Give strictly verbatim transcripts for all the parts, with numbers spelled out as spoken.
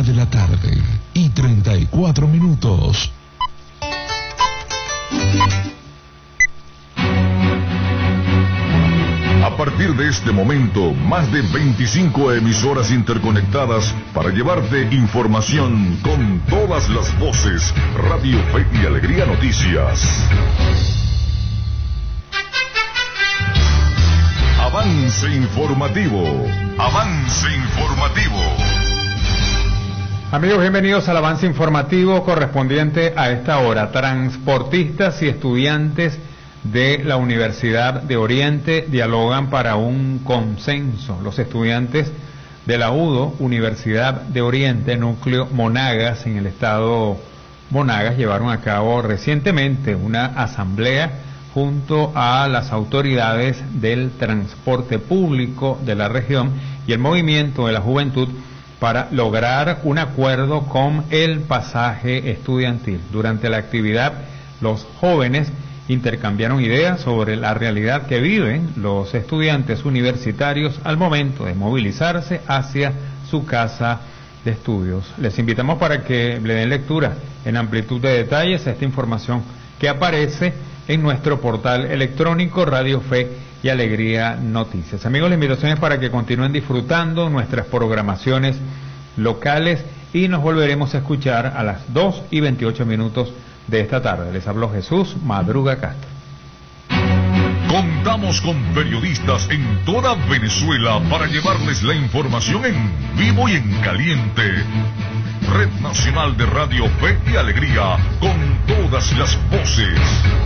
de la tarde y treinta y cuatro minutos. A partir de este momento, más de veinticinco emisoras interconectadas para llevarte información con todas las voces. Radio Fe y Alegría Noticias. Avance informativo. Avance informativo. Amigos, bienvenidos al avance informativo correspondiente a esta hora. Transportistas y estudiantes de la Universidad de Oriente dialogan para un consenso. Los estudiantes de la U D O, Universidad de Oriente, núcleo Monagas, en el estado Monagas, llevaron a cabo recientemente una asamblea junto a las autoridades del transporte público de la región y el movimiento de la juventud para lograr un acuerdo con el pasaje estudiantil. Durante la actividad, los jóvenes intercambiaron ideas sobre la realidad que viven los estudiantes universitarios al momento de movilizarse hacia su casa de estudios. Les invitamos para que le den lectura en amplitud de detalles a esta información que aparece en nuestro portal electrónico Radio Fe y Alegría Noticias. Amigos, la invitación es para que continúen disfrutando nuestras programaciones locales y nos volveremos a escuchar a las dos y veintiocho minutos de esta tarde. Les habló Jesús Madruga Castro. Contamos con periodistas en toda Venezuela para llevarles la información en vivo y en caliente. Red Nacional de Radio Fe y Alegría, con todas las voces.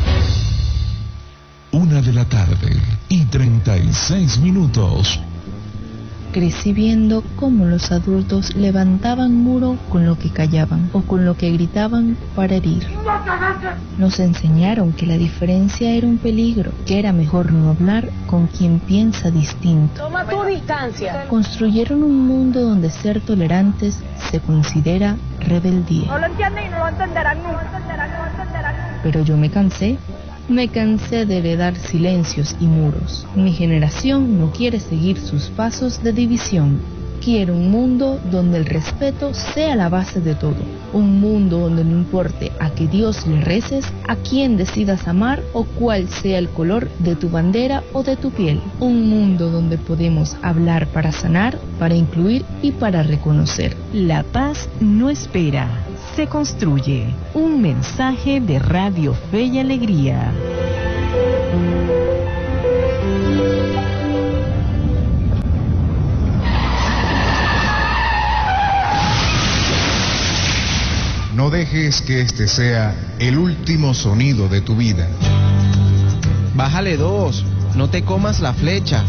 Una de la tarde y treinta y seis minutos. Crecí viendo cómo los adultos levantaban muro con lo que callaban o con lo que gritaban para herir. Nos enseñaron que la diferencia era un peligro, que era mejor no hablar con quien piensa distinto. Toma tu distancia. Construyeron un mundo donde ser tolerantes se considera rebeldía. No lo entienden y no lo entenderán nunca. No lo entenderán, no lo entenderán nunca. Pero yo me cansé. Me cansé de heredar silencios y muros. Mi generación no quiere seguir sus pasos de división. Quiero un mundo donde el respeto sea la base de todo. Un mundo donde no importe a qué Dios le reces, a quién decidas amar o cuál sea el color de tu bandera o de tu piel. Un mundo donde podemos hablar para sanar, para incluir y para reconocer. La paz no espera, se construye. Un mensaje de Radio Fe y Alegría. No dejes que este sea el último sonido de tu vida. Bájale dos, no te comas la flecha.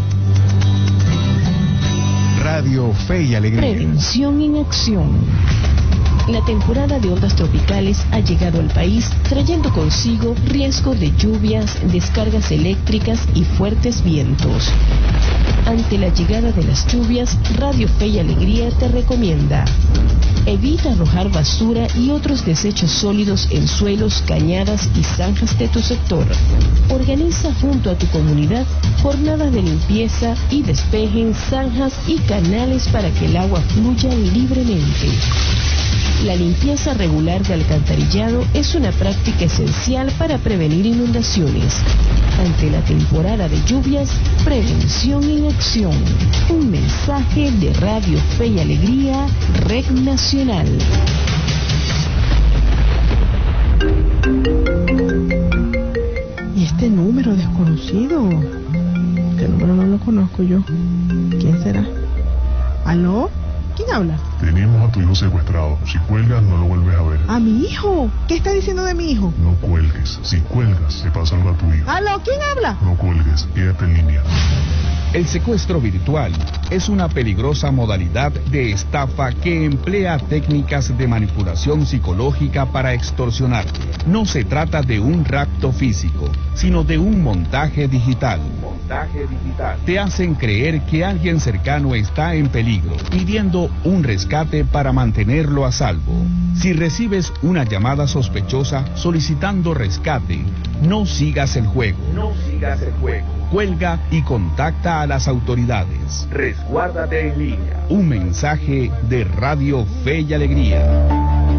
Radio Fe y Alegría. Prevención en acción. La temporada de ondas tropicales ha llegado al país trayendo consigo riesgo de lluvias, descargas eléctricas y fuertes vientos. Ante la llegada de las lluvias, Radio Fe y Alegría te recomienda: evita arrojar basura y otros desechos sólidos en suelos, cañadas y zanjas de tu sector. Organiza junto a tu comunidad jornadas de limpieza y despejen zanjas y canales para que el agua fluya libremente. La limpieza regular de alcantarillado es una práctica esencial para prevenir inundaciones. Ante la temporada de lluvias, prevención en acción. Un mensaje de Radio Fe y Alegría, Red Nacional. ¿Y este número desconocido? Este número no lo conozco yo. ¿Quién será? ¿Aló? ¿Quién habla? Tenemos a tu hijo secuestrado. Si cuelgas, no lo vuelves a ver. ¿A mi hijo? ¿Qué está diciendo de mi hijo? No cuelgues. Si cuelgas, le pasa algo a tu hijo. ¿Aló? ¿Quién habla? No cuelgues. Quédate en línea. El secuestro virtual es una peligrosa modalidad de estafa que emplea técnicas de manipulación psicológica para extorsionarte. No se trata de un rapto físico, sino de un montaje digital. Montaje digital. Te hacen creer que alguien cercano está en peligro, pidiendo un rescate para mantenerlo a salvo. Si recibes una llamada sospechosa solicitando rescate, no sigas el juego. No sigas el juego. Cuelga y contacta a las autoridades. Resguárdate en línea. Un mensaje de Radio Fe y Alegría.